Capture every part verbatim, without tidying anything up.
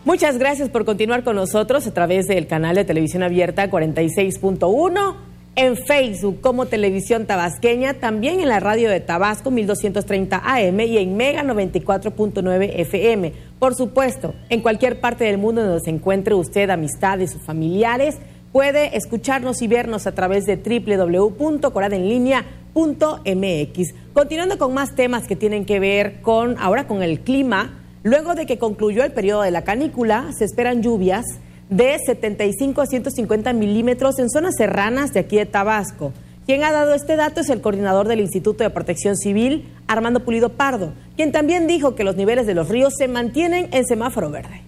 Muchas gracias por continuar con nosotros a través del canal de televisión abierta cuarenta y seis punto uno, en Facebook como Televisión Tabasqueña, también en la radio de Tabasco mil doscientos treinta A M y en Mega noventa y cuatro punto nueve F M. Por supuesto, en cualquier parte del mundo donde se encuentre usted, amistades o familiares, puede escucharnos y vernos a través de doble u doble u doble u punto coradenlinea punto m x. Continuando con más temas que tienen que ver con ahora con el clima, luego de que concluyó el periodo de la canícula, se esperan lluvias de setenta y cinco a ciento cincuenta milímetros en zonas serranas de aquí de Tabasco. Quien ha dado este dato es el coordinador del Instituto de Protección Civil, Armando Pulido Pardo, quien también dijo que los niveles de los ríos se mantienen en semáforo verde.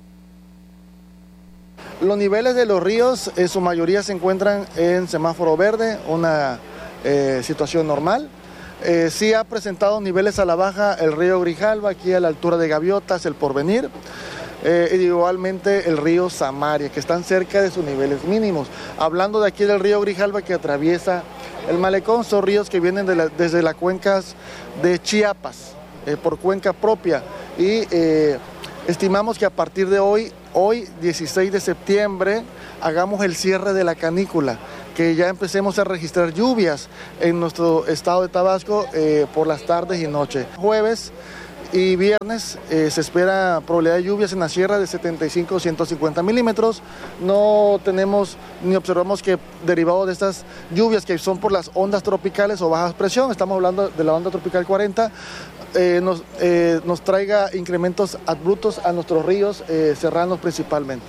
Los niveles de los ríos en su mayoría se encuentran en semáforo verde, una eh, situación normal. Eh, sí ha presentado niveles a la baja el río Grijalva, aquí a la altura de Gaviotas, el Porvenir, eh, y igualmente el río Samaria, que están cerca de sus niveles mínimos. Hablando de aquí del río Grijalva que atraviesa el malecón, son ríos que vienen de la, desde las cuencas de Chiapas, eh, por cuenca propia, y eh, estimamos que a partir de hoy, hoy dieciséis de septiembre, hagamos el cierre de la canícula, que ya empecemos a registrar lluvias en nuestro estado de Tabasco eh, por las tardes y noches. Jueves y viernes eh, se espera probabilidad de lluvias en la sierra de setenta y cinco a ciento cincuenta milímetros. No tenemos ni observamos que derivado de estas lluvias que son por las ondas tropicales o bajas presión, estamos hablando de la onda tropical cuarenta, eh, nos, eh, nos traiga incrementos abruptos a nuestros ríos eh, serranos principalmente.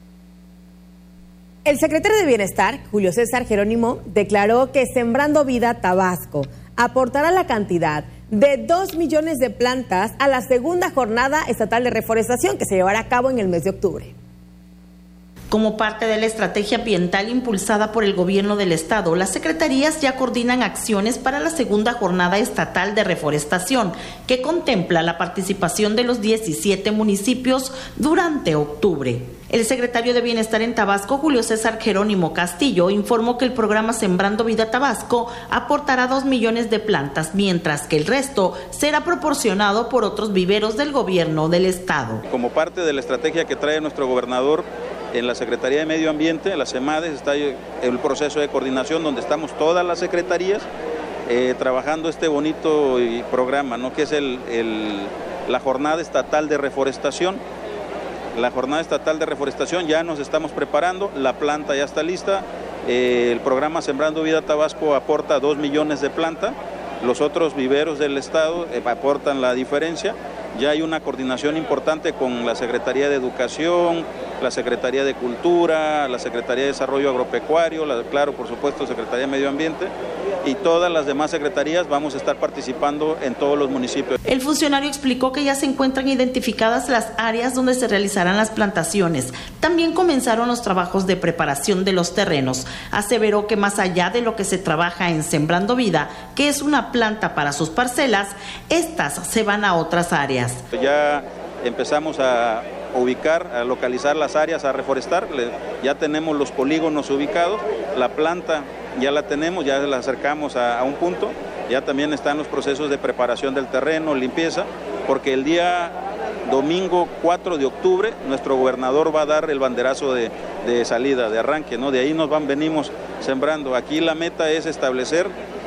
El secretario de Bienestar, Julio César Jerónimo, declaró que Sembrando Vida Tabasco aportará la cantidad de dos millones de plantas a la segunda jornada estatal de reforestación que se llevará a cabo en el mes de octubre. Como parte de la estrategia ambiental impulsada por el gobierno del estado, las secretarías ya coordinan acciones para la segunda jornada estatal de reforestación, que contempla la participación de los diecisiete municipios durante octubre. El secretario de Bienestar en Tabasco, Julio César Jerónimo Castillo, informó que el programa Sembrando Vida Tabasco aportará dos millones de plantas, mientras que el resto será proporcionado por otros viveros del gobierno del estado. Como parte de la estrategia que trae nuestro gobernador, en la Secretaría de Medio Ambiente, la SEMADES, está el proceso de coordinación donde estamos todas las secretarías eh, trabajando este bonito programa, ¿no? Que es el, el, la Jornada Estatal de Reforestación. La Jornada Estatal de Reforestación ya nos estamos preparando, la planta ya está lista, eh, el programa Sembrando Vida Tabasco aporta dos millones de plantas, los otros viveros del estado eh, aportan la diferencia. Ya hay una coordinación importante con la Secretaría de Educación, la Secretaría de Cultura, la Secretaría de Desarrollo Agropecuario, la, claro, por supuesto, Secretaría de Medio Ambiente, y todas las demás secretarías vamos a estar participando en todos los municipios. El funcionario explicó que ya se encuentran identificadas las áreas donde se realizarán las plantaciones. También comenzaron los trabajos de preparación de los terrenos. Aseveró que más allá de lo que se trabaja en Sembrando Vida, que es una planta para sus parcelas, estas se van a otras áreas. Ya empezamos a ubicar, a localizar las áreas a reforestar, ya tenemos los polígonos ubicados, la planta ya la tenemos, ya la acercamos a, a un punto, ya también están los procesos de preparación del terreno, limpieza, porque el día domingo cuatro de octubre nuestro gobernador va a dar el banderazo de, de salida, de arranque, ¿no? De ahí nos van, venimos sembrando. Aquí la meta es establecer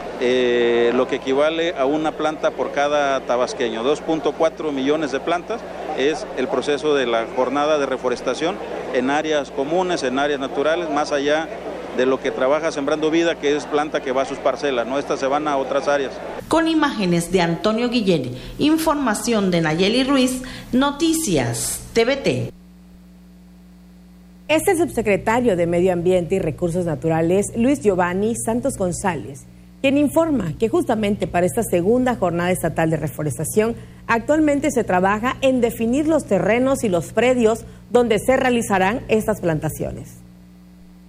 Eh, lo que equivale a una planta por cada tabasqueño, dos punto cuatro millones de plantas es el proceso de la jornada de reforestación en áreas comunes, en áreas naturales, más allá de lo que trabaja Sembrando Vida, que es planta que va a sus parcelas, ¿no? Estas se van a otras áreas. Con imágenes de Antonio Guillén, información de Nayeli Ruiz, Noticias T V T. Este es el subsecretario de Medio Ambiente y Recursos Naturales, Luis Giovanni Santos González, quien informa que justamente para esta segunda jornada estatal de reforestación actualmente se trabaja en definir los terrenos y los predios donde se realizarán estas plantaciones.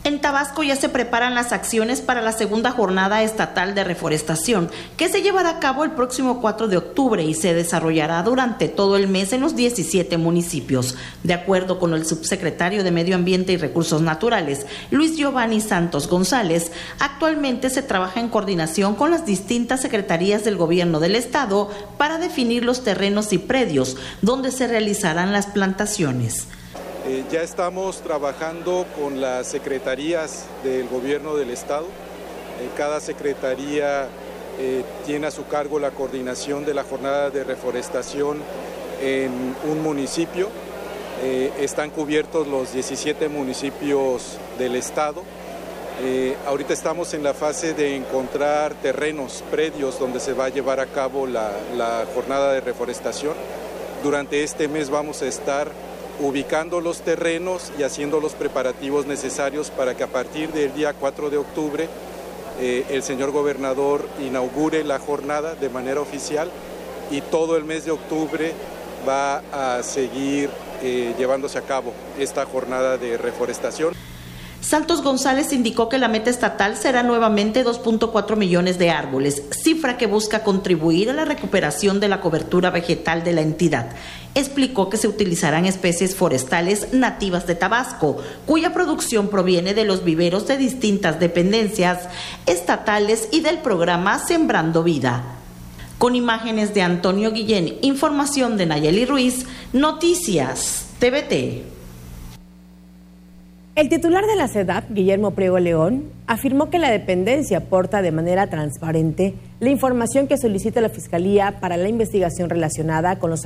En Tabasco ya se preparan las acciones para la segunda jornada estatal de reforestación, que se llevará a cabo el próximo cuatro de octubre y se desarrollará durante todo el mes en los diecisiete municipios. De acuerdo con el subsecretario de Medio Ambiente y Recursos Naturales, Luis Giovanni Santos González, actualmente se trabaja en coordinación con las distintas secretarías del gobierno del estado para definir los terrenos y predios donde se realizarán las plantaciones. Eh, ya estamos trabajando con las secretarías del gobierno del estado. Eh, cada secretaría eh, tiene a su cargo la coordinación de la jornada de reforestación en un municipio. Eh, están cubiertos los diecisiete municipios del estado. Eh, ahorita estamos en la fase de encontrar terrenos, predios donde se va a llevar a cabo la, la jornada de reforestación. Durante este mes vamos a estar ubicando los terrenos y haciendo los preparativos necesarios para que a partir del día cuatro de octubre eh, el señor gobernador inaugure la jornada de manera oficial y todo el mes de octubre va a seguir eh, llevándose a cabo esta jornada de reforestación. Santos González indicó que la meta estatal será nuevamente dos punto cuatro millones de árboles, cifra que busca contribuir a la recuperación de la cobertura vegetal de la entidad. Explicó que se utilizarán especies forestales nativas de Tabasco, cuya producción proviene de los viveros de distintas dependencias estatales y del programa Sembrando Vida. Con imágenes de Antonio Guillén, información de Nayeli Ruiz, Noticias T V T. El titular de la SEDAP, Guillermo Priego León, afirmó que la dependencia aporta de manera transparente la información que solicita la Fiscalía para la investigación relacionada con los